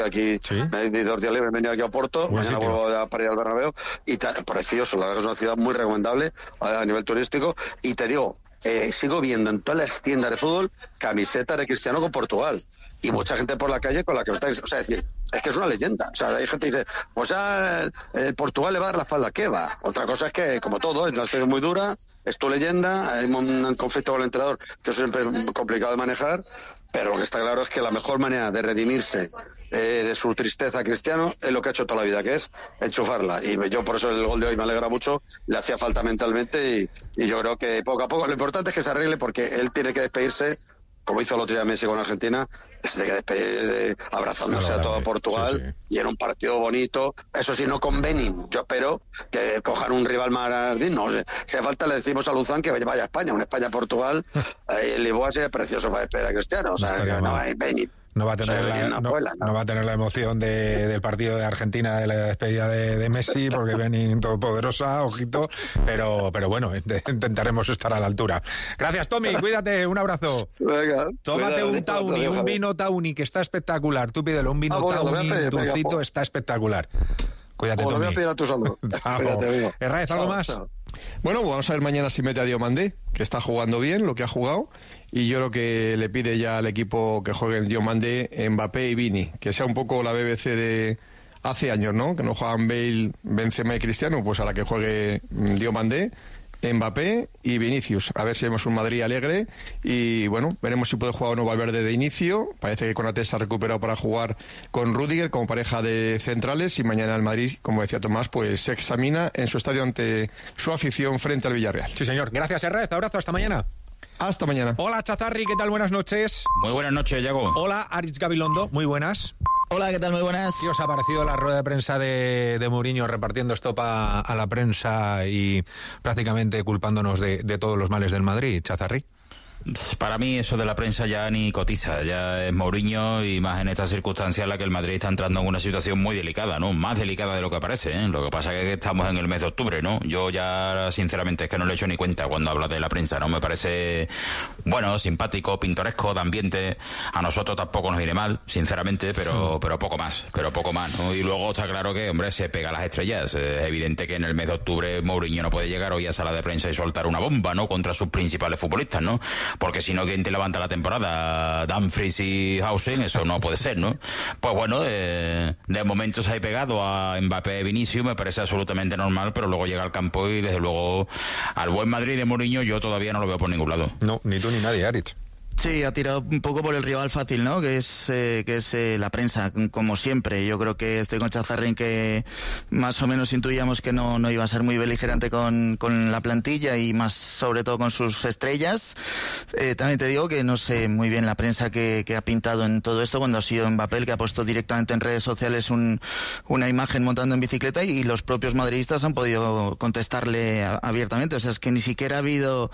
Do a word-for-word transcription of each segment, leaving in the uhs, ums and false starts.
aquí sí. Me di dos días libres, he venido aquí a Oporto, buen mañana sitio. Vuelvo a para ir al Bernabéu, y ta, precioso, la verdad que es una ciudad muy recomendable a, a nivel turístico, y te digo, eh, sigo viendo en todas las tiendas de fútbol camisetas de Cristiano con Portugal, y mucha gente por la calle con la que está, o sea, es decir, es que es una leyenda, o sea, hay gente que dice, pues ya el, el Portugal le va a dar la espalda, ¿qué va? Otra cosa es que, como todo, es una situación muy dura, es tu leyenda, hay un conflicto con el entrenador, que eso siempre es complicado de manejar, pero lo que está claro es que la mejor manera de redimirse eh, de su tristeza Cristiano es lo que ha hecho toda la vida, que es enchufarla, y yo por eso el gol de hoy me alegra mucho, le hacía falta mentalmente, y, y yo creo que poco a poco, lo importante es que se arregle, porque él tiene que despedirse, como hizo el otro día Messi con Argentina, se tiene que despedir eh, abrazándose claro, a todo Portugal, sí, sí. Y en un partido bonito, eso sí, no con Benin. Yo espero que cojan un rival más digno. Si hace falta le decimos a Luzán que vaya a España, un España-Portugal, eh, el Lisboa sería precioso para despedir a Cristiano, o sea, no, que no hay Benin. No va a tener, la, no, abuela, ¿no? no va a tener la emoción de, del partido de Argentina, de la despedida de, de Messi, porque Benin todopoderosa, ojito, pero, pero bueno, intentaremos estar a la altura. Gracias, Tommy, cuídate, un abrazo. Venga, tómate un Tawny, un vino Tawny, que está espectacular. Tú pídelo, un vino ah, bueno, Tawny, pedir, dulcito, venga, está espectacular. Cuídate, Tommy. Lo voy a pedir a tu salud. Herraiz, ¿algo más? Chao. Bueno, vamos a ver mañana si mete a Diomandé, que está jugando bien, lo que ha jugado, y yo creo que le pide ya al equipo que juegue en Diomandé, Mbappé y Vini, que sea un poco la B B C de hace años, ¿no? Que no juegan Bale, Benzema y Cristiano, pues a la que juegue Diomandé, Mbappé y Vinicius. A ver si vemos un Madrid alegre y bueno, veremos si puede jugar o no Valverde de inicio. Parece que Konaté se ha recuperado para jugar con Rüdiger como pareja de centrales, y mañana el Madrid, como decía Tomás, pues se examina en su estadio ante su afición frente al Villarreal. Sí, señor. Gracias, Herraiz. Abrazo, hasta mañana. Hasta mañana. Hola, Chazarri, ¿qué tal? Buenas noches. Muy buenas noches, Yago. Hola, Aritz Gabilondo, muy buenas. Hola, ¿qué tal? Muy buenas. ¿Qué os ha parecido la rueda de prensa de, de Mourinho repartiendo estopa a la prensa y prácticamente culpándonos de, de todos los males del Madrid, Chazarri? Para mí eso de la prensa ya ni cotiza, ya es Mourinho, y más en esta circunstancia en la que el Madrid está entrando en una situación muy delicada, ¿no? Más delicada de lo que parece, ¿eh? Lo que pasa es que estamos en el mes de octubre, ¿no? Yo ya, sinceramente, es que no le echo ni cuenta cuando habla de la prensa, ¿no? Me parece, bueno, simpático, pintoresco, de ambiente. A nosotros tampoco nos iré mal, sinceramente, pero, pero poco más, pero poco más, ¿no? Y luego está claro que, hombre, se pega a las estrellas. Es evidente que en el mes de octubre Mourinho no puede llegar hoy a sala de prensa y soltar una bomba, ¿no? Contra sus principales futbolistas, ¿no? Porque si no, ¿quién te levanta la temporada? Dumfries y Hausen, eso no puede ser, ¿no? Pues bueno, eh, de momento se ha pegado a Mbappé y Vinicius, me parece absolutamente normal, pero luego llega al campo y desde luego al buen Madrid de Mourinho yo todavía no lo veo por ningún lado. No, ni tú ni nadie, Aritz. Sí, ha tirado un poco por el rival fácil, ¿no? Que es eh, que es eh, la prensa, como siempre. Yo creo que estoy con Chazarrín, que más o menos intuíamos que no, no iba a ser muy beligerante con, con la plantilla y más sobre todo con sus estrellas. Eh, también te digo que no sé muy bien la prensa que, que ha pintado en todo esto, cuando ha sido Mbappé el que ha puesto directamente en redes sociales un, una imagen montando en bicicleta, y los propios madridistas han podido contestarle a, abiertamente. O sea, es que ni siquiera ha habido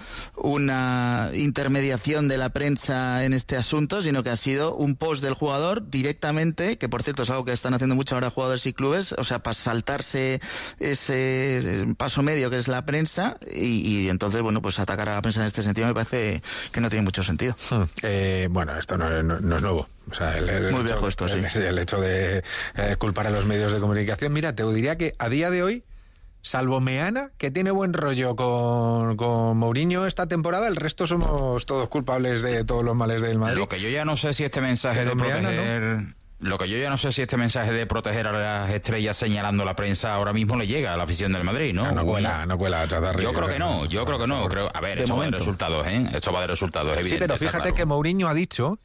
una intermediación de la prensa en este asunto, sino que ha sido un post del jugador directamente, que por cierto es algo que están haciendo mucho ahora jugadores y clubes, o sea, para saltarse ese paso medio que es la prensa, y, y entonces, bueno, pues atacar a la prensa en este sentido me parece que no tiene mucho sentido. Hmm. Eh, bueno, esto no, no, no es nuevo. O sea, el, el Muy hecho, viejo esto, el, sí. El hecho de eh, culpar a los medios de comunicación. Mira, te diría que a día de hoy, salvo Meana, que tiene buen rollo con, con Mourinho esta temporada, el resto somos todos culpables de todos los males del Madrid. Lo que yo ya no sé si este mensaje Pero de Meana, proteger... ¿no? Lo que yo ya no sé si este mensaje de proteger a las estrellas señalando la prensa ahora mismo le llega a la afición del Madrid, ¿no? No, no cuela, no cuela. Yo creo que no, yo creo que no. Creo, a ver, esto va de resultados, ¿eh? Esto va de resultados, es evidente. Sí, pero fíjate claro. que Mourinho ha dicho,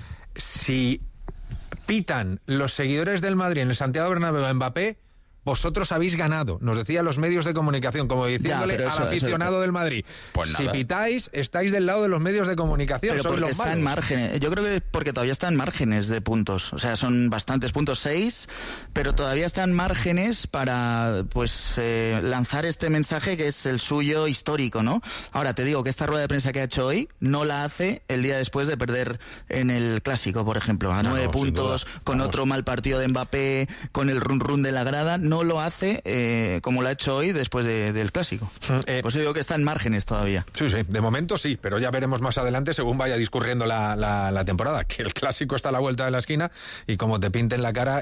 si pitan los seguidores del Madrid en el Santiago Bernabéu a Mbappé, vosotros habéis ganado, nos decían los medios de comunicación, como diciéndole ya, eso, al aficionado eso, del Madrid. Pues si pitáis, estáis del lado de los medios de comunicación. Pero sois porque los está malos. en márgenes. Yo creo que porque todavía está en márgenes de puntos. O sea, son bastantes puntos, seis, pero todavía está en márgenes para pues eh, lanzar este mensaje que es el suyo histórico, ¿no? Ahora te digo que esta rueda de prensa que ha hecho hoy no la hace el día después de perder en el Clásico, por ejemplo, a no, nueve no, puntos, con Vamos. otro mal partido de Mbappé, con el run run de la grada. No no lo hace eh, como lo ha hecho hoy después de, del Clásico. Eh, pues yo digo que está en márgenes todavía. Sí, sí, de momento sí, pero ya veremos más adelante según vaya discurriendo la, la, la temporada, que el Clásico está a la vuelta de la esquina y como te pinten la cara